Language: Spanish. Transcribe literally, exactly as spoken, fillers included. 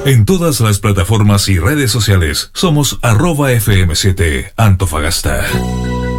En todas las plataformas y redes sociales somos arroba F M siete Antofagasta.